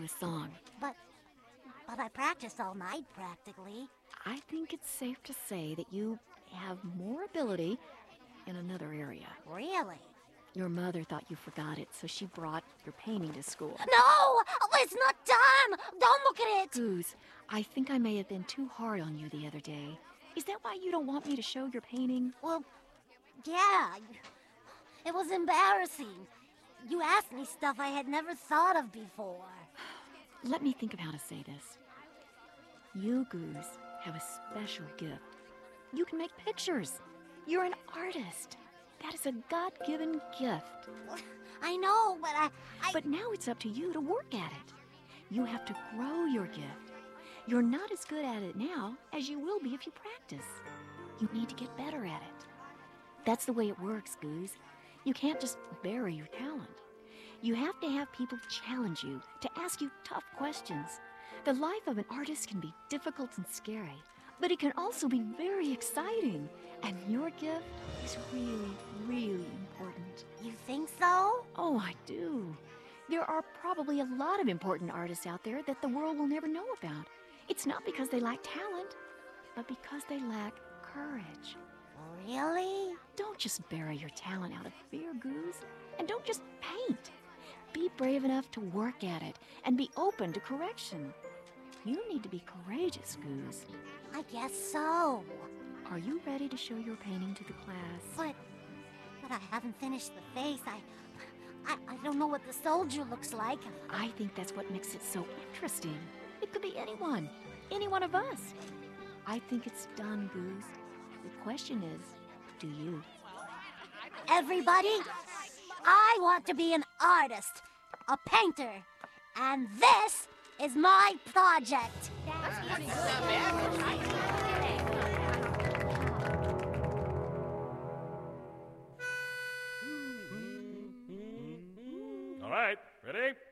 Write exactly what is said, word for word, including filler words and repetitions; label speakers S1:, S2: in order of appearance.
S1: a song.
S2: But, but I practiced all night, practically.
S1: I think it's safe to say that you have more ability in another area.
S2: Really?
S1: Your mother thought you forgot it, so she brought your painting to school.
S2: No! It's not done! Don't look at it!
S1: Goose, I think I may have been too hard on you the other day. Is that why you don't want me to show your painting?
S2: Well, yeah. It was embarrassing. You asked me stuff I had never thought of before.
S1: Let me think of how to say this. You, Goose, have a special gift. You can make pictures. You're an artist. That is a God-given gift.
S2: I know, but I, I...
S1: But now it's up to you to work at it. You have to grow your gift. You're not as good at it now as you will be if you practice. You need to get better at it. That's the way it works, Goose. You can't just bury your talent. You have to have people challenge you, to ask you tough questions. The life of an artist can be difficult and scary, but it can also be very exciting. And your gift is really, really important.
S2: You think so?
S1: Oh, I do. There are probably a lot of important artists out there that the world will never know about. It's not because they lack talent, but because they lack courage.
S2: Really?
S1: Don't just bury your talent out of fear, Goose. And don't just paint. Be brave enough to work at it and be open to correction. You need to be courageous, Goose.
S2: I guess so.
S1: Are you ready to show your painting to the class?
S2: But, but I haven't finished the face. I, I, I don't know what the soldier looks like.
S1: I think that's what makes it so interesting. It could be anyone, any one of us. I think it's done, Goose. The question is, do you?
S2: Everybody, I want to be an artist, a painter, and this is my project.
S3: All right, ready?